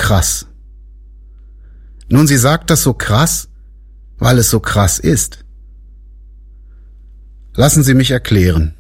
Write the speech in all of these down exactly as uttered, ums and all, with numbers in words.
krass. Nun, sie sagt das so krass, weil es so krass ist. Lassen Sie mich erklären.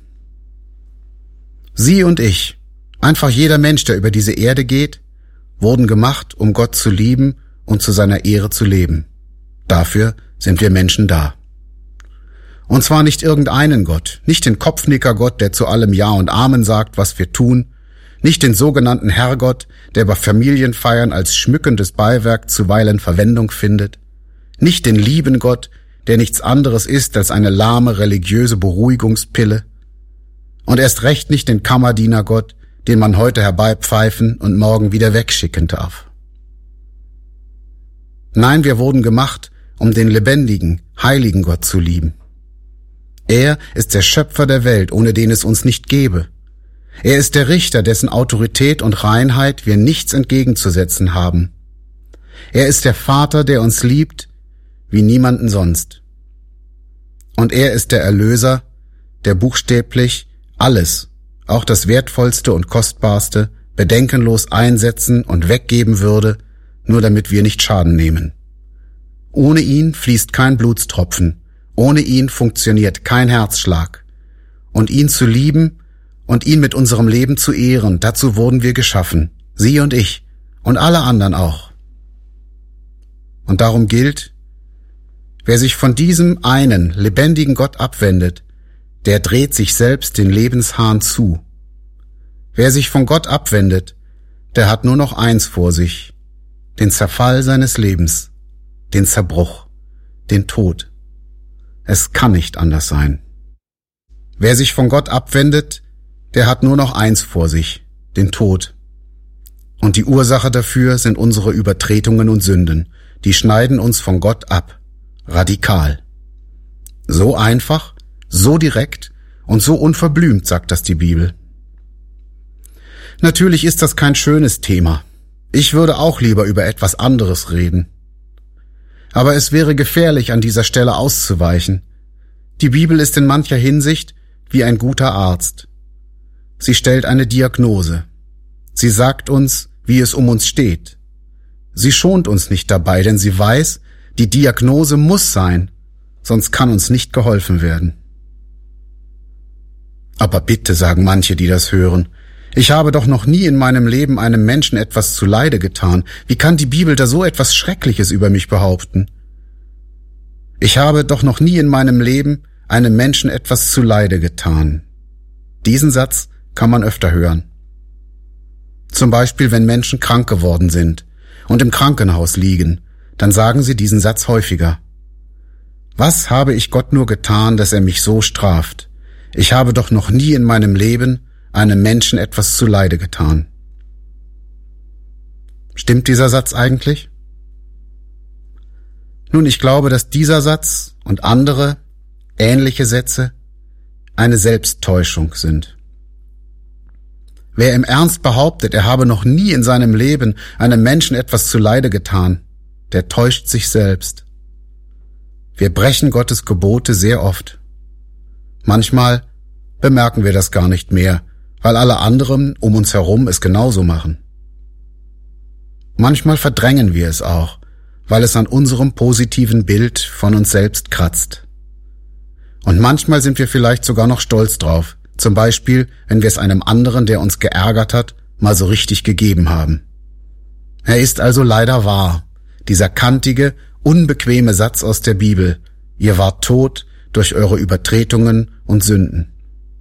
Sie und ich, einfach jeder Mensch, der über diese Erde geht, wurden gemacht, um Gott zu lieben und zu seiner Ehre zu leben. Dafür sind wir Menschen da. Und zwar nicht irgendeinen Gott, nicht den Kopfnicker-Gott, der zu allem Ja und Amen sagt, was wir tun, nicht den sogenannten Herrgott, der bei Familienfeiern als schmückendes Beiwerk zuweilen Verwendung findet, nicht den lieben Gott, der nichts anderes ist als eine lahme religiöse Beruhigungspille, und erst recht nicht den Kammerdienergott, den man heute herbeipfeifen und morgen wieder wegschicken darf. Nein, wir wurden gemacht, um den lebendigen, heiligen Gott zu lieben. Er ist der Schöpfer der Welt, ohne den es uns nicht gäbe. Er ist der Richter, dessen Autorität und Reinheit wir nichts entgegenzusetzen haben. Er ist der Vater, der uns liebt, wie niemanden sonst. Und er ist der Erlöser, der buchstäblich alles, auch das Wertvollste und Kostbarste, bedenkenlos einsetzen und weggeben würde, nur damit wir nicht Schaden nehmen. Ohne ihn fließt kein Blutstropfen, ohne ihn funktioniert kein Herzschlag. Und ihn zu lieben und ihn mit unserem Leben zu ehren, dazu wurden wir geschaffen, Sie und ich und alle anderen auch. Und darum gilt, wer sich von diesem einen lebendigen Gott abwendet, der dreht sich selbst den Lebenshahn zu. Wer sich von Gott abwendet, der hat nur noch eins vor sich, den Zerfall seines Lebens, den Zerbruch, den Tod. Es kann nicht anders sein. Wer sich von Gott abwendet, der hat nur noch eins vor sich, den Tod. Und die Ursache dafür sind unsere Übertretungen und Sünden, die schneiden uns von Gott ab, radikal. So einfach, so direkt und so unverblümt, sagt das die Bibel. Natürlich ist das kein schönes Thema. Ich würde auch lieber über etwas anderes reden. Aber es wäre gefährlich, an dieser Stelle auszuweichen. Die Bibel ist in mancher Hinsicht wie ein guter Arzt. Sie stellt eine Diagnose. Sie sagt uns, wie es um uns steht. Sie schont uns nicht dabei, denn sie weiß, die Diagnose muss sein, sonst kann uns nicht geholfen werden. Aber bitte, sagen manche, die das hören, ich habe doch noch nie in meinem Leben einem Menschen etwas zuleide getan. Wie kann die Bibel da so etwas Schreckliches über mich behaupten? Ich habe doch noch nie in meinem Leben einem Menschen etwas zuleide getan. Diesen Satz kann man öfter hören. Zum Beispiel, wenn Menschen krank geworden sind und im Krankenhaus liegen, dann sagen sie diesen Satz häufiger. Was habe ich Gott nur getan, dass er mich so straft? Ich habe doch noch nie in meinem Leben einem Menschen etwas zuleide getan. Stimmt dieser Satz eigentlich? Nun, ich glaube, dass dieser Satz und andere ähnliche Sätze eine Selbsttäuschung sind. Wer im Ernst behauptet, er habe noch nie in seinem Leben einem Menschen etwas zuleide getan, der täuscht sich selbst. Wir brechen Gottes Gebote sehr oft. Manchmal bemerken wir das gar nicht mehr, weil alle anderen um uns herum es genauso machen. Manchmal verdrängen wir es auch, weil es an unserem positiven Bild von uns selbst kratzt. Und manchmal sind wir vielleicht sogar noch stolz drauf, zum Beispiel, wenn wir es einem anderen, der uns geärgert hat, mal so richtig gegeben haben. Er ist also leider wahr, dieser kantige, unbequeme Satz aus der Bibel, ihr wart tot durch eure Übertretungen und Sünden.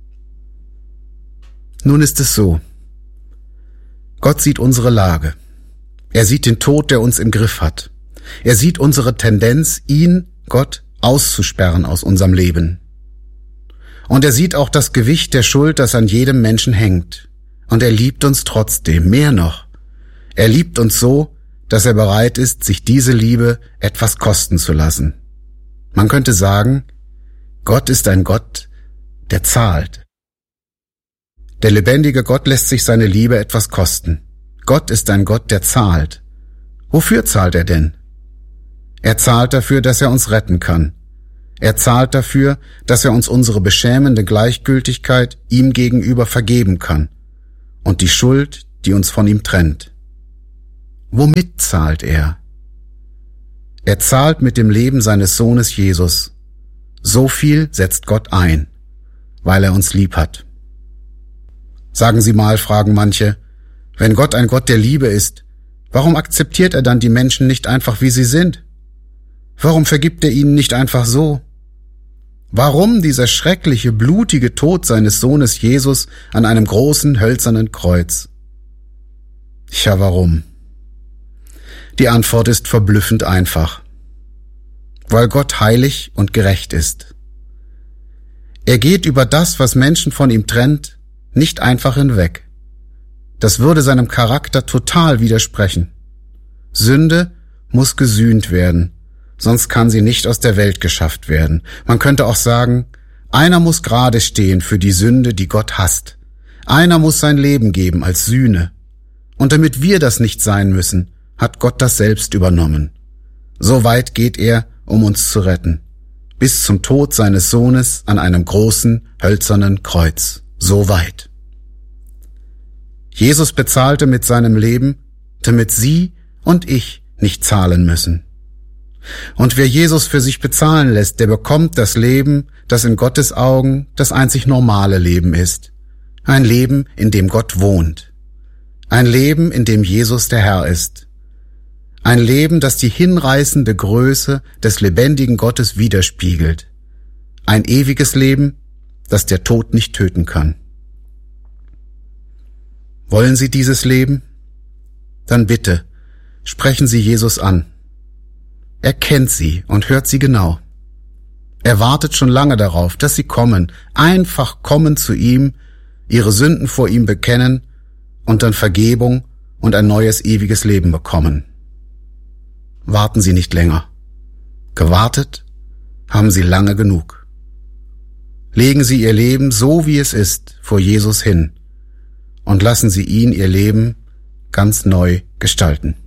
Nun ist es so, Gott sieht unsere Lage. Er sieht den Tod, der uns im Griff hat. Er sieht unsere Tendenz, ihn, Gott, auszusperren aus unserem Leben. Und er sieht auch das Gewicht der Schuld, das an jedem Menschen hängt. Und er liebt uns trotzdem, mehr noch. Er liebt uns so, dass er bereit ist, sich diese Liebe etwas kosten zu lassen. Man könnte sagen, Gott ist ein Gott, der zahlt. Der lebendige Gott lässt sich seine Liebe etwas kosten. Gott ist ein Gott, der zahlt. Wofür zahlt er denn? Er zahlt dafür, dass er uns retten kann. Er zahlt dafür, dass er uns unsere beschämende Gleichgültigkeit ihm gegenüber vergeben kann und die Schuld, die uns von ihm trennt. Womit zahlt er? Er zahlt mit dem Leben seines Sohnes Jesus. So viel setzt Gott ein, weil er uns lieb hat. Sagen Sie mal, fragen manche, wenn Gott ein Gott der Liebe ist, warum akzeptiert er dann die Menschen nicht einfach, wie sie sind? Warum vergibt er ihnen nicht einfach so? Warum dieser schreckliche, blutige Tod seines Sohnes Jesus an einem großen, hölzernen Kreuz? Tja, warum? Die Antwort ist verblüffend einfach. Weil Gott heilig und gerecht ist. Er geht über das, was Menschen von ihm trennt, nicht einfach hinweg. Das würde seinem Charakter total widersprechen. Sünde muss gesühnt werden, sonst kann sie nicht aus der Welt geschafft werden. Man könnte auch sagen, einer muss gerade stehen für die Sünde, die Gott hasst. Einer muss sein Leben geben als Sühne. Und damit wir das nicht sein müssen, hat Gott das selbst übernommen. So weit geht er, um uns zu retten. Bis zum Tod seines Sohnes an einem großen, hölzernen Kreuz. So weit. Jesus bezahlte mit seinem Leben, damit Sie und ich nicht zahlen müssen. Und wer Jesus für sich bezahlen lässt, der bekommt das Leben, das in Gottes Augen das einzig normale Leben ist. Ein Leben, in dem Gott wohnt. Ein Leben, in dem Jesus der Herr ist. Ein Leben, das die hinreißende Größe des lebendigen Gottes widerspiegelt. Ein ewiges Leben, das der Tod nicht töten kann. Wollen Sie dieses Leben? Dann bitte, sprechen Sie Jesus an. Er kennt Sie und hört Sie genau. Er wartet schon lange darauf, dass Sie kommen, einfach kommen zu ihm, Ihre Sünden vor ihm bekennen und dann Vergebung und ein neues ewiges Leben bekommen. Warten Sie nicht länger. Gewartet haben Sie lange genug. Legen Sie Ihr Leben so, wie es ist, vor Jesus hin und lassen Sie ihn Ihr Leben ganz neu gestalten.